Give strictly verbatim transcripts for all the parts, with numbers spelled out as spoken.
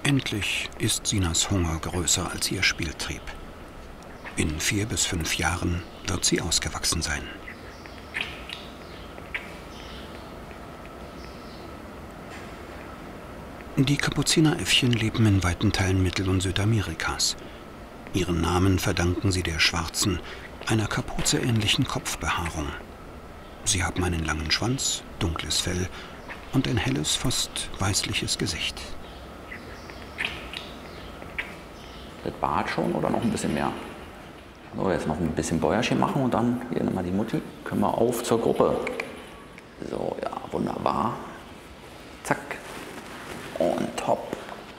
Endlich ist Sinas Hunger größer als ihr Spieltrieb. In vier bis fünf Jahren wird sie ausgewachsen sein. Die Kapuzineräffchen leben in weiten Teilen Mittel- und Südamerikas. Ihren Namen verdanken sie der schwarzen, einer Kapuze ähnlichen Kopfbehaarung. Sie haben einen langen Schwanz, dunkles Fell und ein helles, fast weißliches Gesicht. Das Bart schon oder noch ein bisschen mehr? So, jetzt noch ein bisschen Bäuerchen machen und dann hier nochmal die Mutti. Können wir auf zur Gruppe. So, ja, wunderbar. Zack. Und hopp.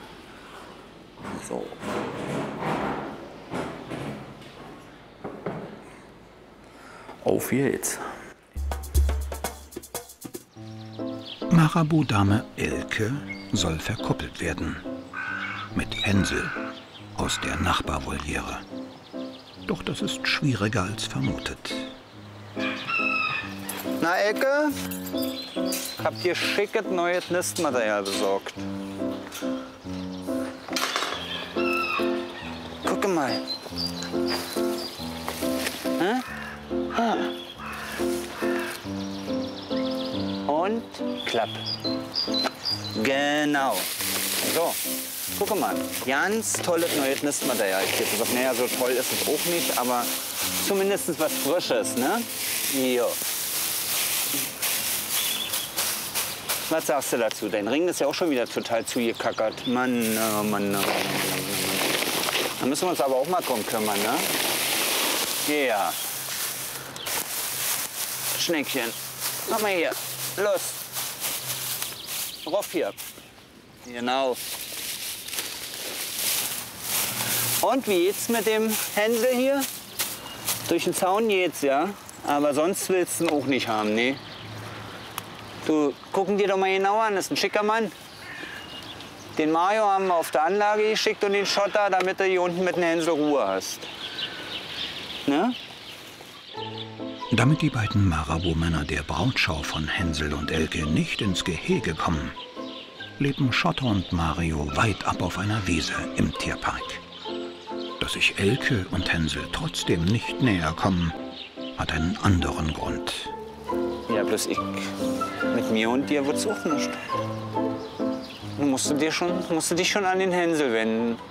So. Auf geht's. Marabu-Dame Elke soll verkuppelt werden. Mit Hänsel aus der Nachbarvoliere. Doch das ist schwieriger als vermutet. Na, Elke? Ich hab dir schickes neues Nistmaterial besorgt. Guck mal. Hm? Ah. Und klapp. Genau. So, guck mal. Ganz tolles neues Nistmaterial. Ich hab gesagt, naja, so toll ist es auch nicht, aber zumindest was Frisches, ne? Jo. Was sagst du dazu? Dein Ring ist ja auch schon wieder total zugekackert. Mann, oh Mann, oh Mann, oh Mann, oh Mann. Da müssen wir uns aber auch mal drum kümmern, ne? Ja. Schneckchen. Komm mal hier. Los. Rauf hier. Genau. Und wie geht's mit dem Hänsel hier? Durch den Zaun geht's, ja? Aber sonst willst du ihn auch nicht haben, ne? Du, gucken dir doch mal genau an, das ist ein schicker Mann. Den Mario haben wir auf der Anlage geschickt und den Schotter, damit du hier unten mit dem Hänsel Ruhe hast. Ne? Damit die beiden Marabu-Männer der Brautschau von Hänsel und Elke nicht ins Gehege kommen, leben Schotter und Mario weit ab auf einer Wiese im Tierpark. Dass sich Elke und Hänsel trotzdem nicht näher kommen, hat einen anderen Grund. Ja, bloß ich. Mit mir und dir wird's auch nicht. Du musst, du dir schon, musst du dich schon an den Hänsel wenden.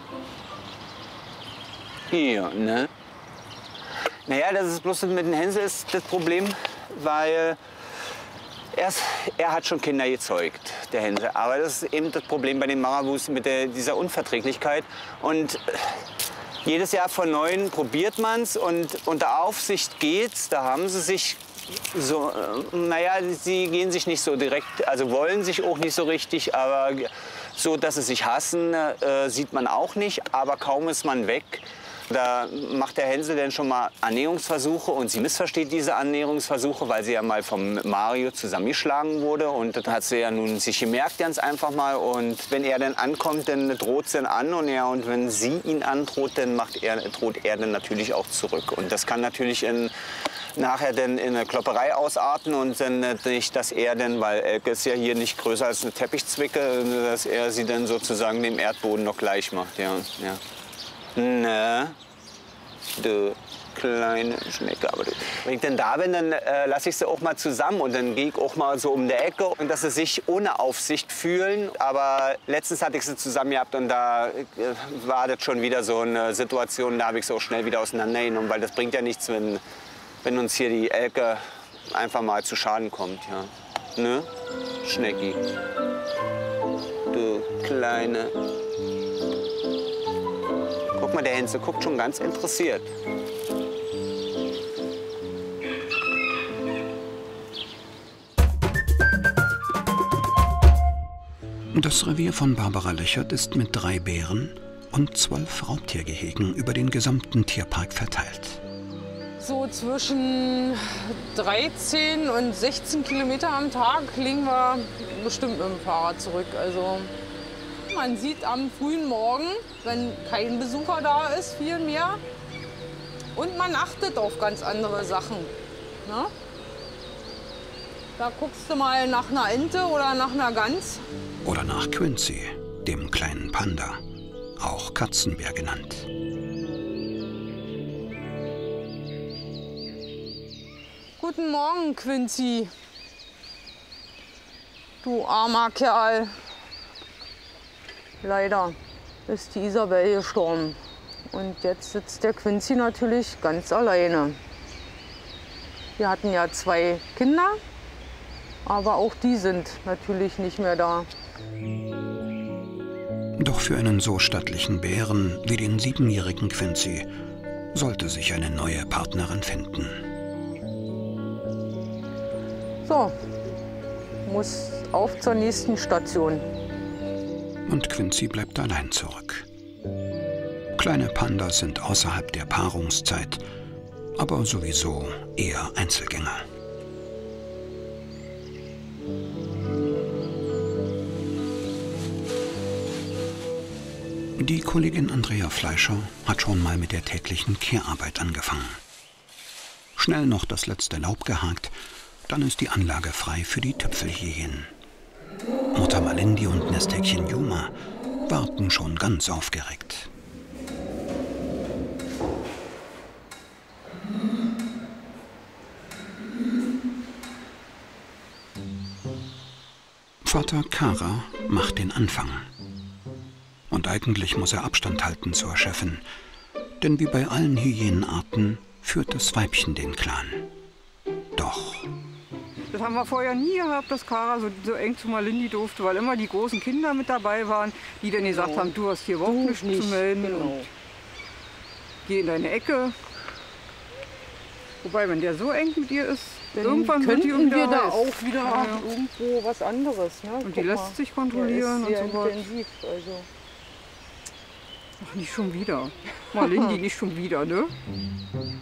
Hier, ne? Naja, das ist bloß mit dem Hänsel ist das Problem, weil er, ist, er hat schon Kinder gezeugt, der Hänsel. Aber das ist eben das Problem bei den Marabus mit der, dieser Unverträglichkeit. Und jedes Jahr von Neuem probiert man es und unter Aufsicht geht's. Da haben sie sich so, äh, naja, sie gehen sich nicht so direkt, also wollen sich auch nicht so richtig, aber so, dass sie sich hassen, äh, sieht man auch nicht. Aber kaum ist man weg, da macht der Hänsel dann schon mal Annäherungsversuche und sie missversteht diese Annäherungsversuche, weil sie ja mal vom Mario zusammengeschlagen wurde und das hat sie ja nun sich gemerkt ganz einfach mal und wenn er dann ankommt, dann droht sie ihn an und, ja, und wenn sie ihn androht, dann macht er, droht er dann natürlich auch zurück und das kann natürlich in, nachher dann in eine Klopperei ausarten und dann nicht, dass er dann, weil Elke ist ja hier nicht größer als eine Teppichzwicke, dass er sie dann sozusagen dem Erdboden noch gleich macht, ja, ja. Na, du kleine Schnecke. Aber du. Wenn ich denn da bin, dann äh, lasse ich sie auch mal zusammen und dann gehe ich auch mal so um die Ecke und dass sie sich ohne Aufsicht fühlen. Aber letztens hatte ich sie zusammen gehabt und da äh, war das schon wieder so eine Situation, da habe ich sie auch schnell wieder auseinandergenommen, weil das bringt ja nichts, wenn, wenn uns hier die Elke einfach mal zu Schaden kommt. Ja. Ne? Schnecki. Du kleine. Guck mal, der Hänsel guckt schon ganz interessiert. Das Revier von Barbara Lechert ist mit drei Bären und zwölf Raubtiergehegen über den gesamten Tierpark verteilt. So zwischen dreizehn und sechzehn Kilometer am Tag legen wir bestimmt mit dem Fahrrad zurück. Also man sieht am frühen Morgen, wenn kein Besucher da ist, viel mehr. Und man achtet auf ganz andere Sachen. Ne? Da guckst du mal nach einer Ente oder nach einer Gans. Oder nach Quincy, dem kleinen Panda, auch Katzenbär genannt. Guten Morgen, Quincy. Du armer Kerl. Leider ist die Isabel gestorben. Und jetzt sitzt der Quincy natürlich ganz alleine. Wir hatten ja zwei Kinder, aber auch die sind natürlich nicht mehr da. Doch für einen so stattlichen Bären wie den siebenjährigen Quincy sollte sich eine neue Partnerin finden. So, muss auf zur nächsten Station. Und Quincy bleibt allein zurück. Kleine Pandas sind außerhalb der Paarungszeit, aber sowieso eher Einzelgänger. Die Kollegin Andrea Fleischer hat schon mal mit der täglichen Kehrarbeit angefangen. Schnell noch das letzte Laub gehakt, dann ist die Anlage frei für die Tüpfelhyänen. Mutter Malindi und Nesthäkchen Juma warten schon ganz aufgeregt. Vater Kara macht den Anfang. Und eigentlich muss er Abstand halten zur Chefin. Denn wie bei allen Hyänenarten führt das Weibchen den Clan. Doch... Das haben wir vorher nie gehabt, dass Kara so, so eng zu Malindi durfte, weil immer die großen Kinder mit dabei waren, die dann gesagt Genau. haben, du hast hier überhaupt Du nichts nicht, zu melden. genau. Und geh in deine Ecke. Wobei, wenn der so eng mit ihr ist, Dann irgendwann wird die könnten wir wieder da heiß. auch wieder Ja, ja. irgendwo was anderes. Ne? Und Guck die lässt mal, sich kontrollieren der ist und sehr so weiter. intensiv, also. Ach, nicht schon wieder. Malindi, nicht schon wieder, ne?